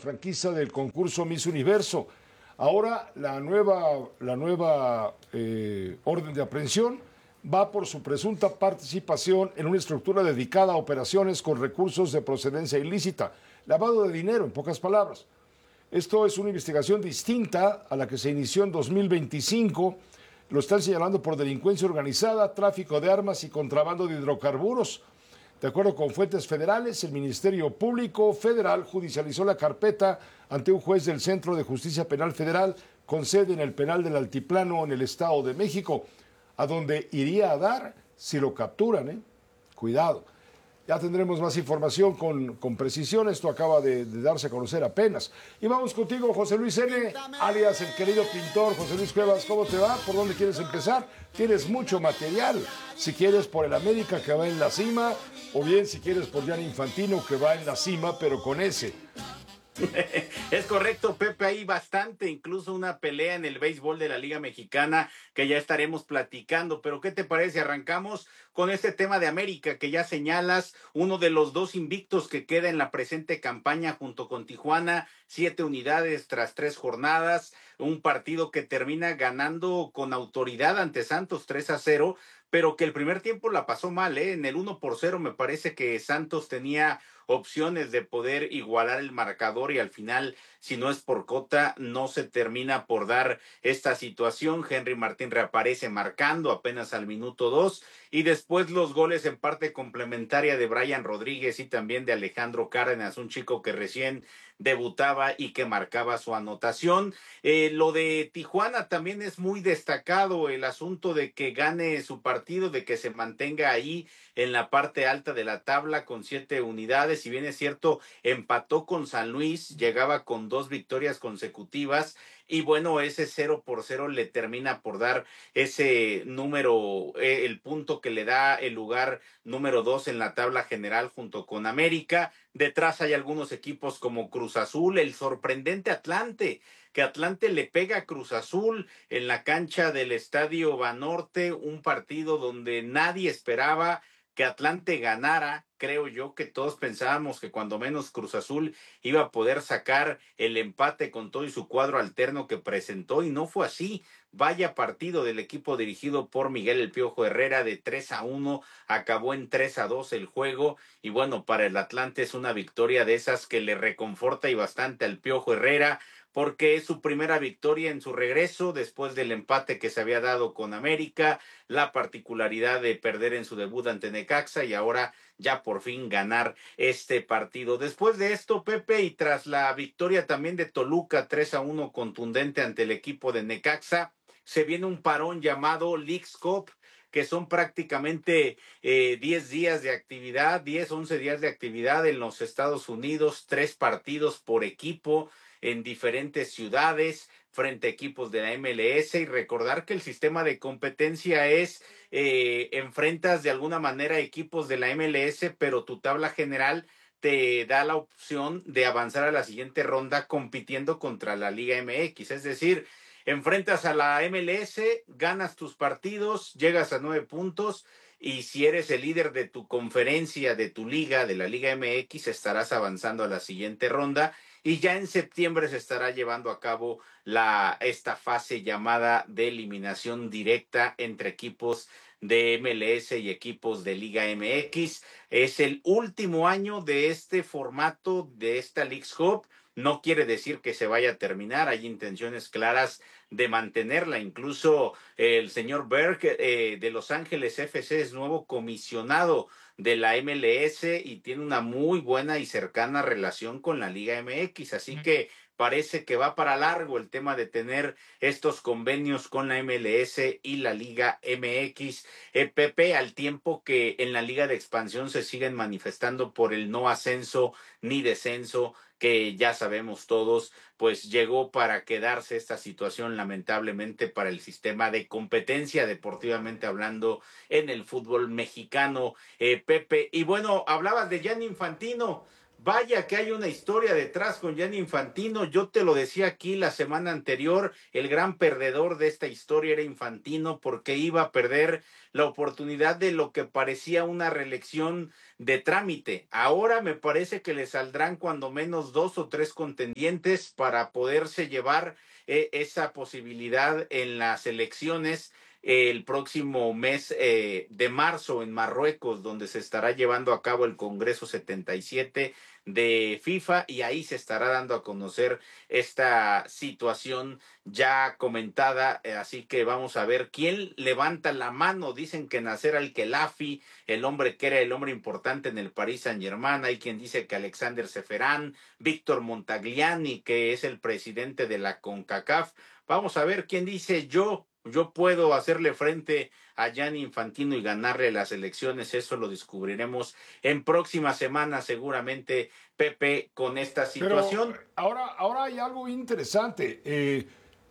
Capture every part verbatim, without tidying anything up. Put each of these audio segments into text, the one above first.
franquicia del concurso Miss Universo. Ahora la nueva, la nueva eh, orden de aprehensión va por su presunta participación en una estructura dedicada a operaciones con recursos de procedencia ilícita, lavado de dinero, en pocas palabras. Esto es una investigación distinta a la que se inició en dos mil veinticinco. Lo están señalando por delincuencia organizada, tráfico de armas y contrabando de hidrocarburos. De acuerdo con fuentes federales, el Ministerio Público Federal judicializó la carpeta ante un juez del Centro de Justicia Penal Federal con sede en el penal del Altiplano en el Estado de México, a donde iría a dar si lo capturan, ¿eh? Cuidado. Ya tendremos más información con, con precisión. Esto acaba de, de darse a conocer apenas. Y vamos contigo, José Luis N., alias el querido pintor. José Luis Cuevas, ¿cómo te va? ¿Por dónde quieres empezar? Tienes mucho material. Si quieres por el América, que va en la cima, o bien si quieres por Gianni Infantino, que va en la cima, pero con ese. Es correcto, Pepe, hay bastante, incluso una pelea en el béisbol de la Liga Mexicana que ya estaremos platicando, pero ¿qué te parece? Arrancamos con este tema de América que ya señalas, uno de los dos invictos que queda en la presente campaña junto con Tijuana, siete unidades tras tres jornadas, un partido que termina ganando con autoridad ante Santos tres a cero, pero que el primer tiempo la pasó mal, ¿eh? En el uno por cero me parece que Santos tenía opciones de poder igualar el marcador y al final, si no es por Cota, no se termina por dar esta situación. Henry Martín reaparece marcando apenas al minuto dos y después los goles en parte complementaria de Brian Rodríguez y también de Alejandro Cárdenas, un chico que recién debutaba y que marcaba su anotación. Eh, lo de Tijuana también es muy destacado, el asunto de que gane su partido, de que se mantenga ahí en la parte alta de la tabla con siete unidades. Si bien es cierto, empató con San Luis, llegaba con dos victorias consecutivas y bueno, ese cero por cero le termina por dar ese número, eh, el punto que le da el lugar número dos en la tabla general junto con América. Detrás hay algunos equipos como Cruz Azul, el sorprendente Atlante, que Atlante le pega a Cruz Azul en la cancha del Estadio Banorte, un partido donde nadie esperaba que Atlante ganara. Creo yo que todos pensábamos que cuando menos Cruz Azul iba a poder sacar el empate con todo y su cuadro alterno que presentó y no fue así. Vaya partido del equipo dirigido por Miguel El Piojo Herrera de tres a uno, acabó en tres a dos el juego y bueno, para el Atlante es una victoria de esas que le reconforta y bastante al Piojo Herrera porque es su primera victoria en su regreso después del empate que se había dado con América, la particularidad de perder en su debut ante Necaxa y ahora ya por fin ganar este partido. Después de esto, Pepe, y tras la victoria también de Toluca tres a uno contundente ante el equipo de Necaxa, se viene un parón llamado Leagues Cup, que son prácticamente eh, diez días de actividad, diez, once días de actividad en los Estados Unidos, tres partidos por equipo en diferentes ciudades frente a equipos de la M L S y recordar que el sistema de competencia es eh, enfrentas de alguna manera equipos de la M L S, pero tu tabla general te da la opción de avanzar a la siguiente ronda compitiendo contra la Liga M X, es decir, enfrentas a la M L S, ganas tus partidos, llegas a nueve puntos y si eres el líder de tu conferencia, de tu liga, de la Liga M X, estarás avanzando a la siguiente ronda y ya en septiembre se estará llevando a cabo la, esta fase llamada de eliminación directa entre equipos de M L S y equipos de Liga M X. Es el último año de este formato, de esta Leagues Cup. No quiere decir que se vaya a terminar, hay intenciones claras de mantenerla. Incluso eh, el señor Berg eh, de Los Ángeles F C es nuevo comisionado de la M L S y tiene una muy buena y cercana relación con la Liga M X, así que parece que va para largo el tema de tener estos convenios con la M L S y la Liga M X. Eh, Pepe, al tiempo que en la Liga de Expansión se siguen manifestando por el no ascenso ni descenso, que ya sabemos todos, pues llegó para quedarse esta situación lamentablemente para el sistema de competencia deportivamente hablando en el fútbol mexicano, eh, Pepe. Y bueno, hablabas de Gianni Infantino. Vaya que hay una historia detrás con Gianni Infantino. Yo te lo decía aquí la semana anterior, el gran perdedor de esta historia era Infantino porque iba a perder la oportunidad de lo que parecía una reelección de trámite. Ahora me parece que le saldrán cuando menos dos o tres contendientes para poderse llevar eh, esa posibilidad en las elecciones el próximo mes eh, de marzo en Marruecos, donde se estará llevando a cabo el Congreso setenta y siete de FIFA y ahí se estará dando a conocer esta situación ya comentada, eh, así que vamos a ver quién levanta la mano. Dicen que Nasser Al-Khelaifi, el hombre que era el hombre importante en el Paris Saint-Germain, hay quien dice que Alexander Seferán, Víctor Montagliani, que es el presidente de la CONCACAF. Vamos a ver quién dice yo Yo puedo hacerle frente a Gianni Infantino y ganarle las elecciones. Eso lo descubriremos en próximas semanas, seguramente, Pepe, con esta situación. Pero ahora, ahora hay algo interesante. Eh,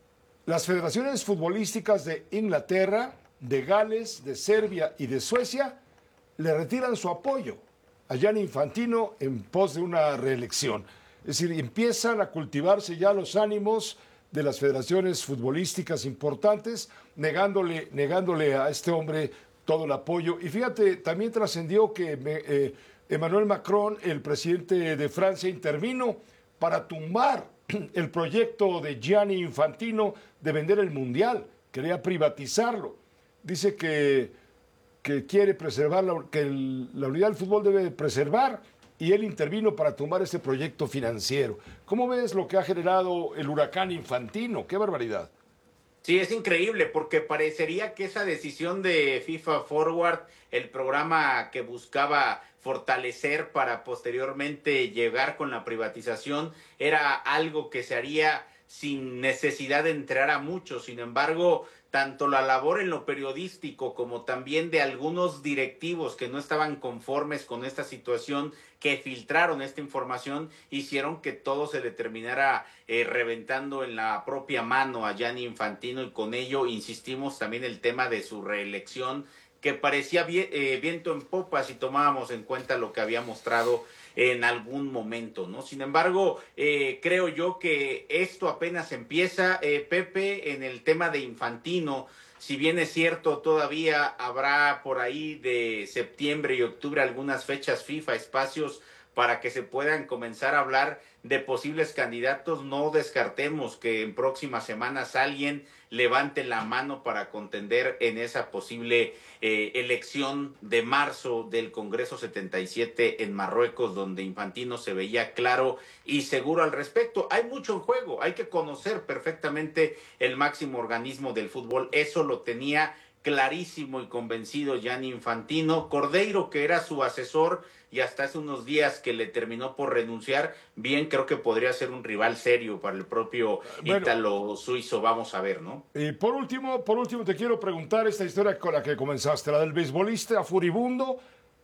las federaciones futbolísticas de Inglaterra, de Gales, de Serbia y de Suecia le retiran su apoyo a Gianni Infantino en pos de una reelección. Es decir, empiezan a cultivarse ya los ánimos de las federaciones futbolísticas importantes, negándole, negándole a este hombre todo el apoyo. Y fíjate, también trascendió que eh, Emmanuel Macron, el presidente de Francia, intervino para tumbar el proyecto de Gianni Infantino de vender el Mundial. Quería privatizarlo. Dice que, que quiere preservar, la, que el, la unidad del fútbol debe preservar, y él intervino para tumbar ese proyecto financiero. ¿Cómo ves lo que ha generado el huracán Infantino? ¡Qué barbaridad! Sí, es increíble porque parecería que esa decisión de FIFA Forward, el programa que buscaba fortalecer para posteriormente llegar con la privatización, era algo que se haría sin necesidad de entrar a muchos. Sin embargo, tanto la labor en lo periodístico como también de algunos directivos que no estaban conformes con esta situación, que filtraron esta información, hicieron que todo se le terminara eh, reventando en la propia mano a Gianni Infantino, y con ello insistimos también el tema de su reelección, que parecía vi eh, viento en popa si tomábamos en cuenta lo que había mostrado en algún momento, ¿no? Sin embargo, eh, creo yo que esto apenas empieza, eh, Pepe, en el tema de Infantino. Si bien es cierto, todavía habrá por ahí de septiembre y octubre algunas fechas FIFA, espacios para que se puedan comenzar a hablar de posibles candidatos. No descartemos que en próximas semanas alguien levante la mano para contender en esa posible eh, elección de marzo del Congreso setenta y siete en Marruecos, donde Infantino se veía claro y seguro al respecto. Hay mucho en juego, hay que conocer perfectamente el máximo organismo del fútbol. Eso lo tenía clarísimo y convencido Gianni Infantino. Cordeiro, que era su asesor y hasta hace unos días que le terminó por renunciar, bien, creo que podría ser un rival serio para el propio bueno, ítalo suizo. Vamos a ver, ¿no? Y por último, por último te quiero preguntar esta historia con la que comenzaste, la del beisbolista furibundo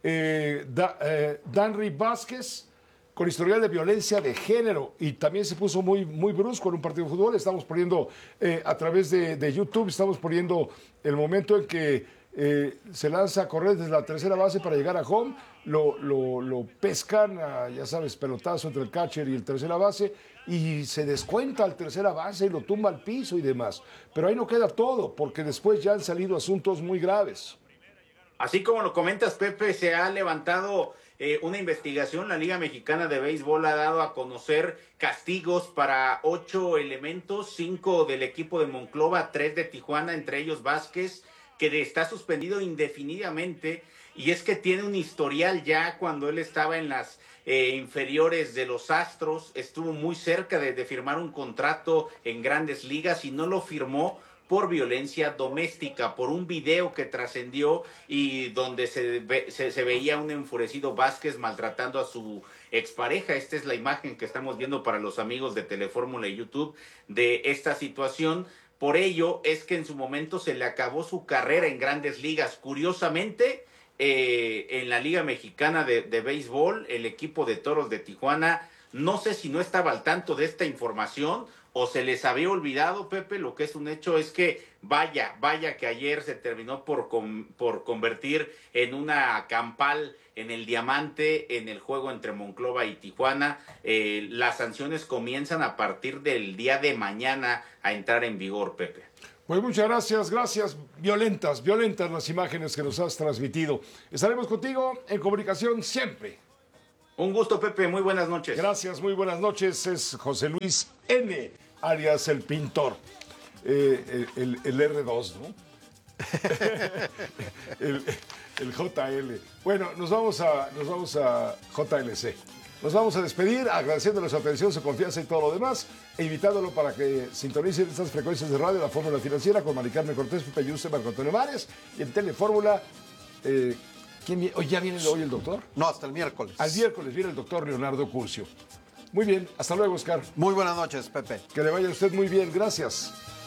eh, da, eh, Danry Vázquez, con historial de violencia de género, y también se puso muy, muy brusco en un partido de fútbol. Estamos poniendo eh, a través de, de YouTube, estamos poniendo el momento en que eh, se lanza a correr desde la tercera base para llegar a home, lo, lo, lo pescan, a, ya sabes, pelotazo entre el catcher y el tercera base, y se descuenta al tercera base y lo tumba al piso y demás. Pero ahí no queda todo, porque después ya han salido asuntos muy graves. Así como lo comentas, Pepe, se ha levantado eh, una investigación. La Liga Mexicana de Béisbol ha dado a conocer castigos para ocho elementos, cinco del equipo de Monclova, tres de Tijuana, entre ellos Vázquez, que está suspendido indefinidamente. Y es que tiene un historial ya cuando él estaba en las eh, inferiores de los Astros, estuvo muy cerca de, de firmar un contrato en Grandes Ligas y no lo firmó por violencia doméstica, por un video que trascendió y donde se, ve, se, se veía un enfurecido Vázquez maltratando a su expareja. Esta es la imagen que estamos viendo para los amigos de Telefórmula y YouTube de esta situación. Por ello es que en su momento se le acabó su carrera en Grandes Ligas. Curiosamente, eh, en la Liga Mexicana de, de Béisbol, el equipo de Toros de Tijuana No sé si no estaba al tanto de esta información o se les había olvidado, Pepe. Lo que es un hecho es que vaya, vaya que ayer se terminó por, con, por convertir en una campal en el diamante en el juego entre Monclova y Tijuana. Eh, las sanciones comienzan a partir del día de mañana a entrar en vigor, Pepe. Pues muchas gracias, gracias. Violentas, violentas las imágenes que nos has transmitido. Estaremos contigo en comunicación siempre. Un gusto, Pepe. Muy buenas noches. Gracias, muy buenas noches. Es José Luis N., alias el pintor. Eh, el, el, el erre dos, ¿no? el, el jota ele. Bueno, nos vamos a, nos vamos a jota ele ce. Nos vamos a despedir agradeciéndole su atención, su confianza y todo lo demás, e invitándolo para que sintonicen estas frecuencias de radio, la Fórmula Financiera, con Mari Carmen Cortés, Pepe Yuste, Marco Antonio Mares, y en Telefórmula. Eh, ¿quién viene? ¿Ya viene hoy el doctor? No, hasta el miércoles. Al miércoles viene el doctor Leonardo Curcio. Muy bien, hasta luego, Oscar. Muy buenas noches, Pepe. Que le vaya a usted muy bien, gracias.